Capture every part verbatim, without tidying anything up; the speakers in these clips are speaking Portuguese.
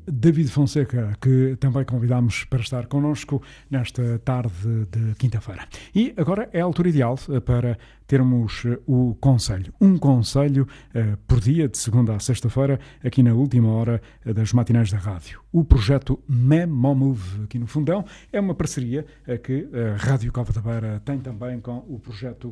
David Fonseca, que também convidamos para estar connosco nesta tarde de quinta-feira. E agora é a altura ideal para termos o conselho. Um conselho uh, por dia, de segunda a sexta-feira, aqui na última hora das matinais da rádio. O projeto Memomove, aqui no Fundão, é uma parceria uh, que a Rádio Cova da Beira tem também com o projeto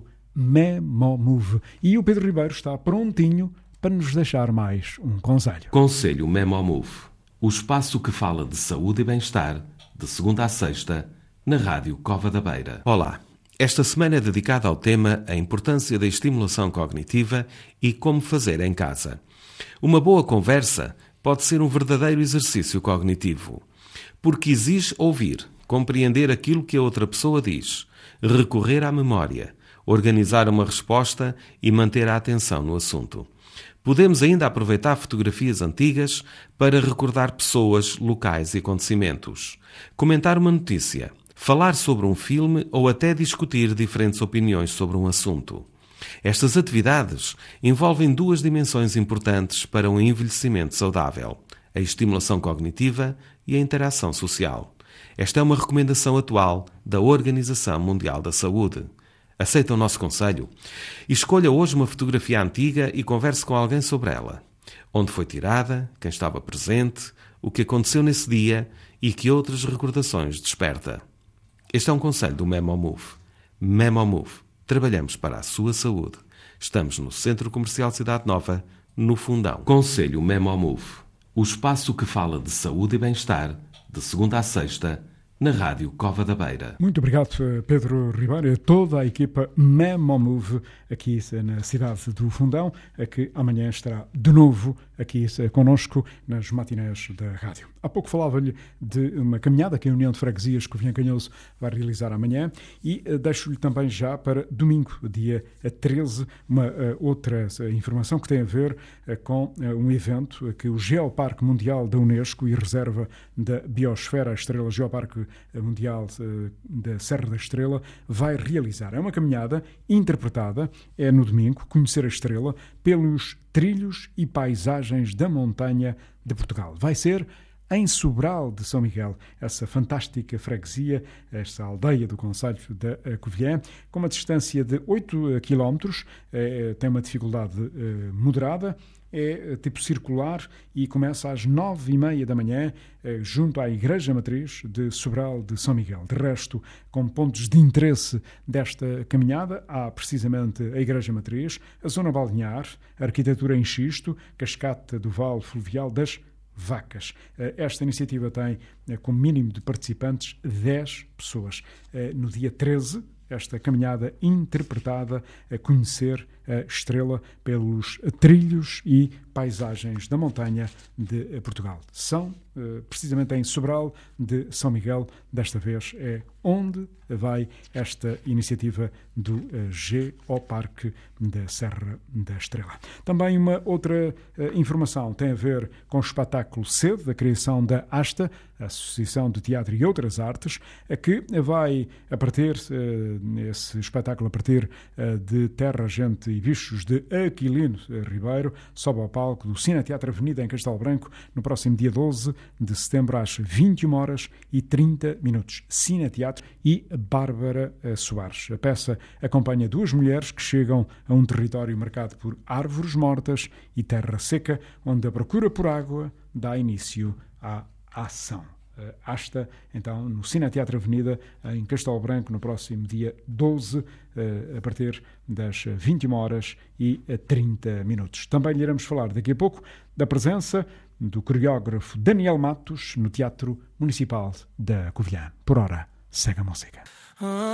Memomove. E o Pedro Ribeiro está prontinho para nos deixar mais um conselho. Conselho Memomove, o espaço que fala de saúde e bem-estar, de segunda a sexta, na Rádio Cova da Beira. Olá, esta semana é dedicada ao tema a importância da estimulação cognitiva e como fazer em casa. Uma boa conversa pode ser um verdadeiro exercício cognitivo, porque exige ouvir, compreender aquilo que a outra pessoa diz, recorrer à memória, organizar uma resposta e manter a atenção no assunto. Podemos ainda aproveitar fotografias antigas para recordar pessoas, locais e acontecimentos, comentar uma notícia, falar sobre um filme ou até discutir diferentes opiniões sobre um assunto. Estas atividades envolvem duas dimensões importantes para um envelhecimento saudável: a estimulação cognitiva e a interação social. Esta é uma recomendação atual da Organização Mundial da Saúde. Aceita o nosso conselho? Escolha hoje uma fotografia antiga e converse com alguém sobre ela. Onde foi tirada, quem estava presente, o que aconteceu nesse dia e que outras recordações desperta. Este é um conselho do Memomove. Memomove. Trabalhamos para a sua saúde. Estamos no Centro Comercial Cidade Nova, no Fundão. Conselho Memomove. O espaço que fala de saúde e bem-estar, de segunda a sexta, na Rádio Cova da Beira. Muito obrigado, Pedro Ribeiro, e toda a equipa Memomove aqui na cidade do Fundão, que amanhã estará de novo aqui connosco nas matinés da rádio. Há pouco falava-lhe de uma caminhada que a União de Freguesias Covilhã Canhoso vai realizar amanhã e deixo-lhe também já para domingo, dia treze, uma outra informação que tem a ver com um evento que o Geoparque Mundial da Unesco e Reserva da Biosfera Estrela Geoparque Mundial da Serra da Estrela vai realizar. É uma caminhada interpretada, é no domingo, conhecer a estrela pelos trilhos e paisagens da montanha de Portugal. Vai ser em Sobral de São Miguel, essa fantástica freguesia, esta aldeia do concelho da Covilhã, com uma distância de oito quilómetros, é, tem uma dificuldade é, moderada, é tipo circular e começa às nove e meia da manhã, é, junto à Igreja Matriz de Sobral de São Miguel. De resto, com pontos de interesse desta caminhada, há precisamente a Igreja Matriz, a zona balnear, a arquitetura em xisto, cascata do Vale Fluvial das Vacas. Esta iniciativa tem como mínimo de participantes dez pessoas. No dia treze, esta caminhada interpretada a conhecer a estrela pelos trilhos e paisagens da montanha de Portugal. São precisamente em Sobral de São Miguel, desta vez é onde vai esta iniciativa do Geoparque da Serra da Estrela. Também uma outra informação tem a ver com o espetáculo Sede, da criação da ASTA, a Associação de Teatro e Outras Artes, que vai, a partir, esse espetáculo a partir de Terra, Gente e Bichos, de Aquilino Ribeiro, sobe ao palco do Cine Teatro Avenida em Castelo Branco, no próximo dia doze de setembro, às vinte e uma horas e trinta minutos. Cine Teatro e Bárbara Soares. A peça acompanha duas mulheres que chegam a um território marcado por árvores mortas e terra seca, onde a procura por água dá início à ação. Asta, então, no Cine Teatro Avenida, em Castelo Branco, no próximo dia doze, a partir das vinte e uma horas e trinta minutos. Também lhe iremos falar daqui a pouco da presença do coreógrafo Daniel Matos no Teatro Municipal da Covilhã. Por ora, segue a música.